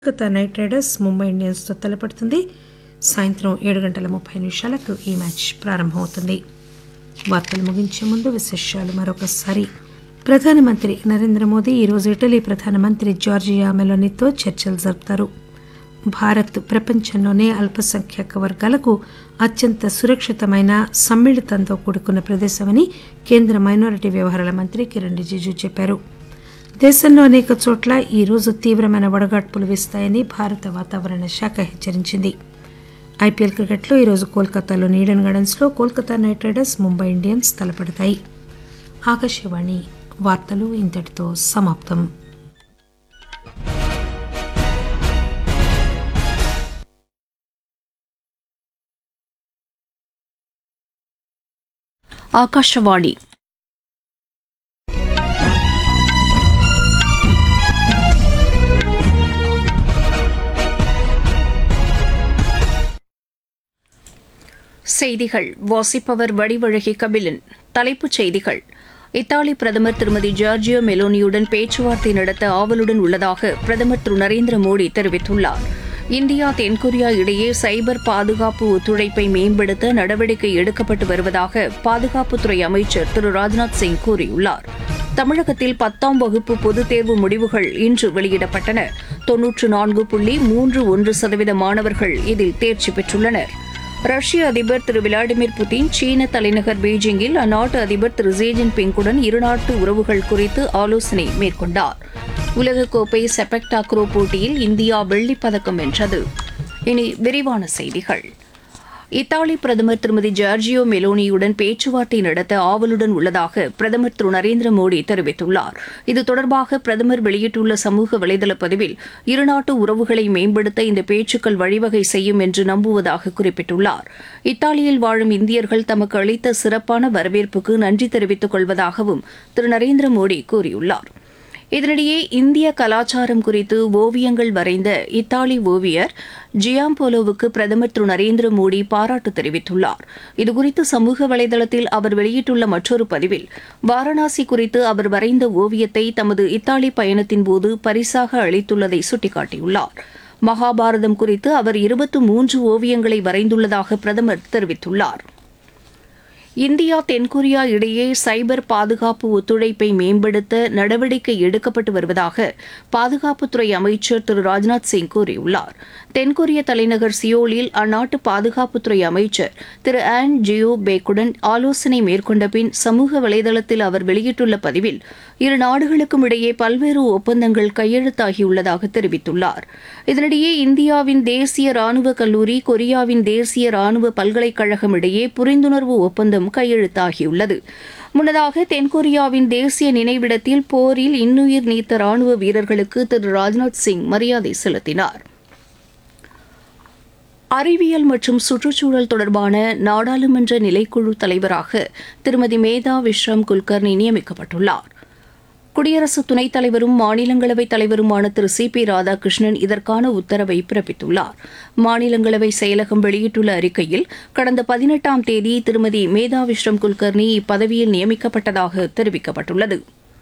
Kolkata night riders Mumbai ఇండియన్స్తో తలపడుతుంది. సాయంత్రం 7:30 ఈ మ్యాచ్ ప్రారంభమవుతుంది. వార్తలు ముగించే ముందు విశేషాలు మరొకసారి. ప్రధానమంత్రి నరేంద్ర మోదీ ఈరోజు ఇటలీ ప్రధానమంత్రి జార్జియా మెలోనీతో చర్చలు జరుపుతారు. భారత్ ప్రపంచంలోనే అల్పసంఖ్యాక వర్గాలకు అత్యంత సురక్షితమైన సమ్మిళితంతో కూడుకున్న ప్రదేశమని కేంద్ర మైనారిటీ వ్యవహారాల మంత్రి కిరణ్ రిజిజు చెప్పారు. దేశంలో అనేక చోట్ల ఈరోజు తీవ్రమైన వడగాడ్పులు వీస్తాయని భారత వాతావరణ శాఖ హెచ్చరించింది. ఐపీఎల్ క్రికెట్లో ఈరోజు కోల్కతాలోని ఈడెన్ గార్డెన్స్లో Kolkata night riders Mumbai Indians తలపడతాయి. Akashvani వార్తలు ఇంతటితో సమాప్తం. ఆకాశవాణి செய்திகள் வாசிப்பவர் வடிவழகி கபிலன். தலைப்புச் செய்திகள். இத்தாலி பிரதமர் திருமதி ஜார்ஜியோ மெலோனியுடன் பேச்சுவார்த்தை நடத்த ஆவலுடன் உள்ளதாக பிரதமர் திரு நரேந்திர மோடி தெரிவித்துள்ளார். இந்தியா தென்கொரியா இடையே சைபர் பாதுகாப்பு ஒத்துழைப்பை மேம்படுத்த நடவடிக்கை எடுக்கப்பட்டு வருவதாக பாதுகாப்புத்துறை அமைச்சர் திரு ராஜ்நாத் சிங் கூறியுள்ளார். தமிழகத்தில் 10ஆம் வகுப்பு பொதுத் தேர்வு முடிவுகள் இன்று வெளியிடப்பட்டன. 94.31% மாணவர்கள் இதில் தேர்ச்சி பெற்றுள்ளனர். ரஷ்ய அதிபர் திரு விளாடிமிர் புட்டின் சீன தலைநகர் பீஜிங்கில் அந்நாட்டு அதிபர் திரு ஜி ஜின்பிங்குடன் இருநாட்டு உறவுகள் குறித்து ஆலோசனை மேற்கொண்டார். உலகக்கோப்பை செபக் டாக்ரோ போட்டியில் இந்தியா வெள்ளிப்பதக்கம் வென்றது. இனி விரிவான செய்திகள். இத்தாலி பிரதமர் திருமதி ஜார்ஜியோ மெலோனியுடன் பேச்சுவார்த்தை நடத்த ஆவலுடன் உள்ளதாக பிரதமர் திரு நரேந்திர மோடி தெரிவித்துள்ளார். இது தொடர்பாக பிரதமர் வெளியிட்டுள்ள சமூக வலைதள பதிவில் இருநாட்டு உறவுகளை மேம்படுத்த இந்த பேச்சுக்கள் வழிவகை செய்யும் என்று நம்புவதாக குறிப்பிட்டுள்ளார். இத்தாலியில் வாழும் இந்தியர்கள் தமக்கு அளித்த சிறப்பான வரவேற்புக்கு நன்றி தெரிவித்துக் கொள்வதாகவும் திரு நரேந்திர மோடி கூறியுள்ளார். இதனிடையே இந்திய கலாச்சாரம் குறித்து ஓவியங்கள் வரைந்த இத்தாலி ஓவியர் ஜியாம்போலோவுக்கு பிரதமர் திரு நரேந்திர மோடி பாராட்டு தெரிவித்துள்ளார். இதுகுறித்து சமூக வலைதளத்தில் அவர் வெளியிட்டுள்ள மற்றொரு பதிவில் வாரணாசி குறித்து அவர் வரைந்த ஓவியத்தை தமது இத்தாலி பயணத்தின்போது பரிசாக அளித்துள்ளதை சுட்டிக்காட்டியுள்ளார். மகாபாரதம் குறித்து அவர் 23 ஓவியங்களை வரைந்துள்ளதாக பிரதமர் தெரிவித்துள்ளார். இந்தியா தென்கொரியா இடையே சைபர் பாதுகாப்பு ஒத்துழைப்பை மேம்படுத்த நடவடிக்கை எடுக்கப்பட்டு வருவதாக பாதுகாப்புத்துறை அமைச்சர் திரு ராஜ்நாத் சிங் கூறியுள்ளார். தென்கொரிய தலைநகர் சியோலில் அந்நாட்டு பாதுகாப்புத்துறை அமைச்சர் திரு ஆன் ஜியோ பேக்குடன் ஆலோசனை மேற்கொண்ட பின் சமூக வலைதளத்தில் அவர் வெளியிட்டுள்ள பதிவில் இரு நாடுகளுக்கும் இடையே பல்வேறு ஒப்பந்தங்கள் கையெழுத்தாகியுள்ளதாக தெரிவித்துள்ளார். இதனிடையே இந்தியாவின் தேசிய ராணுவ கல்லூரி கொரியாவின் தேசிய ராணுவ பல்கலைக்கழகம் இடையே புரிந்துணர்வு ஒப்பந்தம் கையெழுத்தாகியுள்ளது. முன்னதாக தென்கொரியாவின் தேசிய நினைவிடத்தில் போரில் இன்னுயிர் நீத்த ராணுவ வீரர்களுக்கு திரு ராஜ்நாத் சிங் மரியாதை செலுத்தினார். அறிவியல் மற்றும் சுற்றுச்சூழல் தொடர்பான நாடாளுமன்ற நிலைக்குழு தலைவராக திருமதி மேதா விஸ்ராம் குல்கர்னி நியமிக்கப்பட்டுள்ளார். குடியரசு துணைத் தலைவரும் மாநிலங்களவை தலைவருமான திரு சி.பி. ராதாகிருஷ்ணன் இதற்கான உத்தரவை பிறப்பித்துள்ளார். மாநிலங்களவை செயலகம் வெளியிட்டுள்ள அறிக்கையில் கடந்த 18ஆம் தேதி திருமதி மேதா விஸ்ரம் குல்கர்னி இப்பதவியில் நியமிக்கப்பட்டதாக தெரிவிக்கப்பட்டுள்ளது.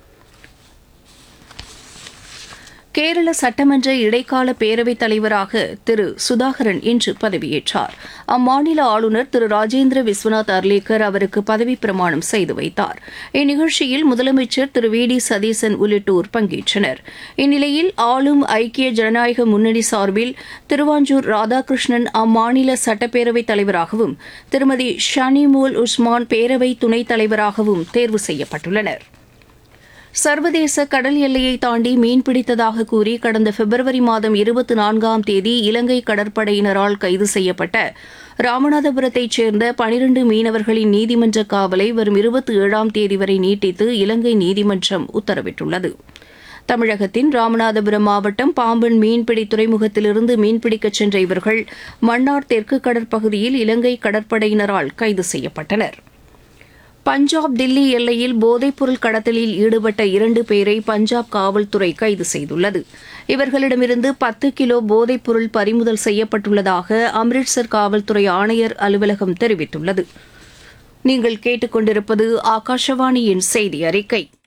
கேரள சட்டமன்ற இடைக்கால பேரவைத் தலைவராக திரு சுதாகரன் இன்று பதவியேற்றார். அம்மாநில ஆளுநர் திரு ராஜேந்திர விஸ்வநாத் அர்லேக்கர் அவருக்கு பதவிப் பிரமாணம் செய்து வைத்தார். இந்நிகழ்ச்சியில் முதலமைச்சர் திரு வி டி சதீசன் உள்ளிட்டோர் பங்கேற்றனர். இந்நிலையில் ஆளும் ஐக்கிய ஜனநாயக முன்னணி சார்பில் திருவாஞ்சூர் ராதாகிருஷ்ணன் அம்மாநில சட்டப்பேரவைத் தலைவராகவும் திருமதி ஷானிமோல் உஸ்மான் பேரவை துணைத் தலைவராகவும் தேர்வு செய்யப்பட்டுள்ளனர். சர்வதேச கடல் எல்லையை தாண்டி மீன்பிடித்ததாக கூறி கடந்த பிப்ரவரி மாதம் 24ஆம் தேதி இலங்கை கடற்படையினரால் கைது செய்யப்பட்ட ராமநாதபுரத்தைச் சேர்ந்த 12 மீனவர்களின் நீதிமன்ற காவலை வரும் 27ஆம் தேதி வரை நீட்டித்து இலங்கை நீதிமன்றம் உத்தரவிட்டுள்ளது. தமிழகத்தின் ராமநாதபுரம் மாவட்டம் பாம்பன் மீன்பிடி துறைமுகத்திலிருந்து மீன்பிடிக்கச் சென்ற இவர்கள் மன்னார் தெற்கு கடற்பகுதியில் இலங்கை கடற்படையினரால் கைது செய்யப்பட்டனர். பஞ்சாப் தில்லி எல்லையில் போதைப்பொருள் கடத்தலில் ஈடுபட்ட 2 பேரை பஞ்சாப் காவல்துறை கைது செய்துள்ளது. இவர்களிடமிருந்து 10 கிலோ போதைப்பொருள் பறிமுதல் செய்யப்பட்டுள்ளதாக அம்ரிட்சர் காவல்துறை ஆணையர் அலுவலகம் தெரிவித்துள்ளது. நீங்கள் கேட்டுக்கொண்டிருப்பது ஆகாஷவாணியின் செய்தி அறிக்கை.